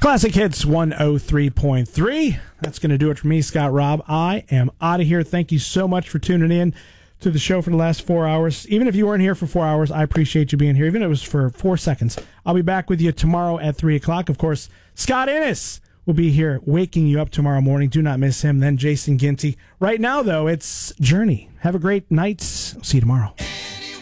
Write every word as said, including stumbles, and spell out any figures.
Classic Hits one oh three point three. That's going to do it for me, Scott Robb. I am out of here. Thank you so much for tuning in to the show for the last four hours. Even if you weren't here for four hours, I appreciate you being here. Even if it was for four seconds. I'll be back with you tomorrow at three o'clock. Of course, Scott Innes will be here waking you up tomorrow morning. Do not miss him. Then Jason Ginty. Right now, though, it's Journey. Have a great night. See you tomorrow.